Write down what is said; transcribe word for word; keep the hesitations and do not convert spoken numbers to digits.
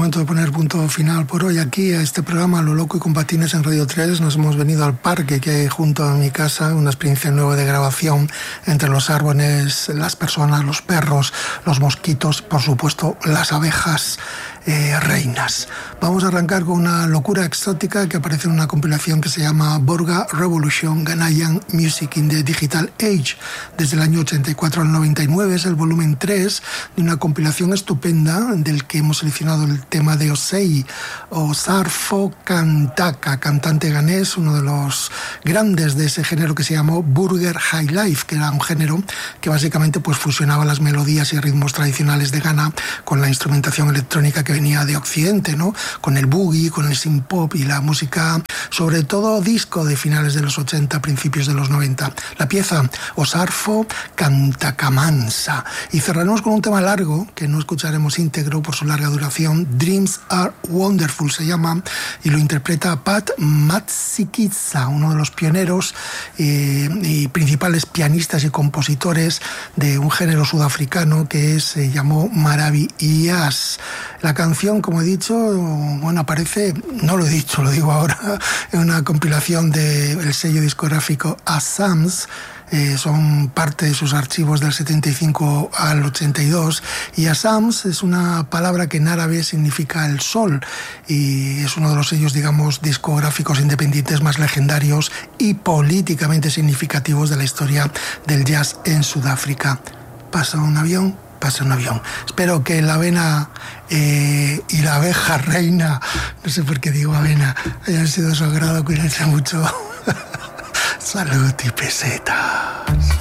momento de poner punto final por hoy aquí a este programa Lo Loco y con Patines en Radio tres. Nos hemos venido al parque que hay junto a mi casa, una experiencia nueva de grabación entre los árboles, las personas, los perros, los mosquitos, por supuesto las abejas eh, reinas. Vamos a arrancar con una locura exótica que aparece en una compilación que se llama Borga Revolution Ghanaian Music in the Digital Age. Desde el año ochenta y cuatro al noventa y nueve es el volumen tres de una compilación estupenda del que hemos seleccionado el tema de Osei Osarfo Kantaka, cantante ganés, uno de los grandes de ese género que se llamó Burger High Life, que era un género que básicamente pues fusionaba las melodías y ritmos tradicionales de Ghana con la instrumentación electrónica que venía de Occidente, ¿no? Con el boogie, con el synth pop y la música, sobre todo disco de finales de los ochenta, principios de los noventa. La pieza Osarfo Kantakamansa. Y cerraremos con un tema largo que no escucharemos íntegro por su larga duración. Dreams Are Wonderful se llama y lo interpreta Pat Matsikitsa, uno de los pioneros eh, y principales pianistas y compositores de un género sudafricano que se llamó Maravillas. La canción, como he dicho, bueno, aparece, no lo he dicho, lo digo ahora, en una compilación del sello discográfico Asams. Eh, son parte de sus archivos del setenta y cinco al ochenta y dos, y Asams es una palabra que en árabe significa el sol y es uno de los sellos, digamos, discográficos independientes más legendarios y políticamente significativos de la historia del jazz en Sudáfrica. Pasa un avión, pasa un avión. Espero que la avena eh, y la abeja reina, no sé por qué digo avena, hayan sido de su agrado. Cuídense mucho. Salud y pesetas.